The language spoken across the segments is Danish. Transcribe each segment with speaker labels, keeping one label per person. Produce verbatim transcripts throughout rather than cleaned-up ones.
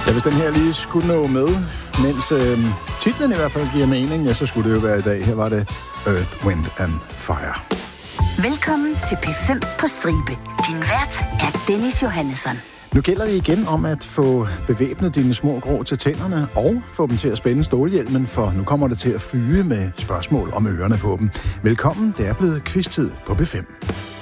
Speaker 1: Ja, hvis den her lige skulle nå med, mens øh, titlen i hvert fald giver mening, ja, så skulle det jo være i dag. Her var det Earth, Wind and Fire.
Speaker 2: Velkommen til P fem på stribe. Din vært er Dennis Johannesson.
Speaker 1: Nu gælder det igen om at få bevæbnet dine små grå til tænderne og få dem til at spænde stålhjelmen, for nu kommer det til at fyge med spørgsmål om ørerne på dem. Velkommen, det er blevet quiz-tid på P fem.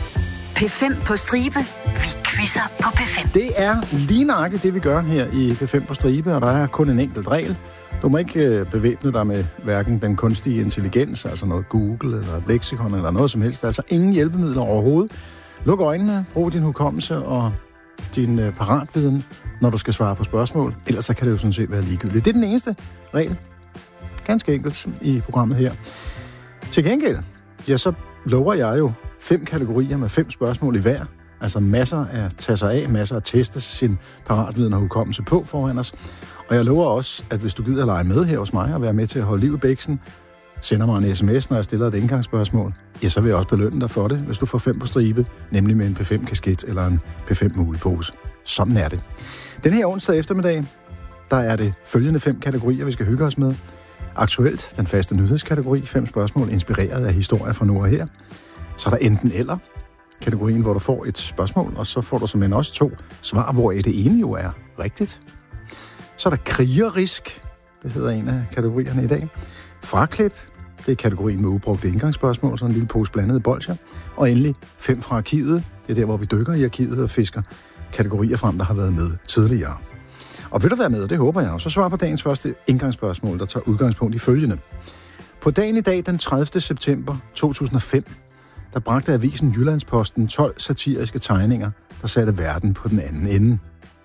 Speaker 2: P fem på stribe. Vi quizzer på P fem.
Speaker 1: Det er lige nøjagtigt det, vi gør her i P fem på stribe, og der er kun en enkelt regel. Du må ikke bevæbne dig med hverken den kunstige intelligens, altså noget Google eller et leksikon eller noget som helst. Altså ingen hjælpemidler overhovedet. Luk øjnene, brug din hukommelse og din uh, paratviden, når du skal svare på spørgsmål. Ellers så kan det jo sådan set være ligegyldigt. Det er den eneste regel. Ganske enkelt i programmet her. Til gengæld, ja, så lover jeg jo fem kategorier med fem spørgsmål i hver. Altså masser af tage sig af, masser af teste sin paratviden og hukommelse på foran os. Og jeg lover også, at hvis du gider lege med her hos mig og være med til at holde liv i bæksen, sender mig en sms, når jeg stiller et indgangsspørgsmål, ja, så vil jeg også belønne dig for det, hvis du får fem på stribe, nemlig med en P fem kasket eller en P fem mulepose. Sådan er det. Den her onsdag eftermiddag, der er det følgende fem kategorier, vi skal hygge os med. Aktuelt, den faste nyhedskategori, fem spørgsmål inspireret af historier fra nu og her. Så er der enten eller, kategorien, hvor du får et spørgsmål, og så får du som en også to svar, hvor det ene jo er rigtigt. Så er der krigerisk, det hedder en af kategorierne i dag. Fraklip, det er kategorien med ubrugte indgangsspørgsmål, så en lille pose blandede bolsjer. Og endelig fem fra arkivet, det er der, hvor vi dykker i arkivet og fisker kategorier frem, der har været med tidligere. Og vil du være med, det håber jeg, så svar på dagens første indgangsspørgsmål, der tager udgangspunkt i følgende. På dagen i dag, den tredivte september to tusind og fem, der bragte avisen Jyllandsposten tolv satiriske tegninger, der satte verden på den anden ende.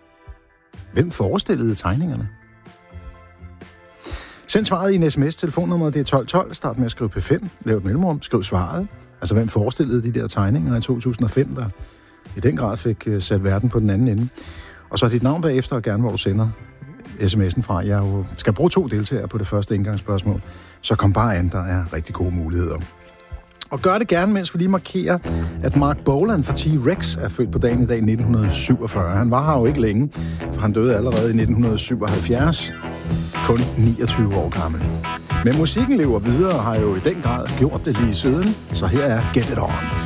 Speaker 1: Hvem forestillede tegningerne? Send svaret i en sms. Telefonnummeret det er tolv tolv. Start med at skrive P fem. Lav et mellemrum. Skriv svaret. Altså, hvem forestillede de der tegninger i to tusind og fem, der i den grad fik sat verden på den anden ende? Og så dit navn bagefter, og gerne hvor du sender sms'en fra. Jeg jo skal bruge to deltagere på det første indgangsspørgsmål. Så kom bare an, der er rigtig gode muligheder. Og gør det gerne, mens vi lige markerer, at Mark Bolan fra T-Rex er født på dagen i dag i nitten syvogfyrre. Han var her jo ikke længe, for han døde allerede i nitten syvoghalvfjerds. Kun niogtyve år gammel. Men musikken lever videre og har jo i den grad gjort det lige siden, så her er Get It On.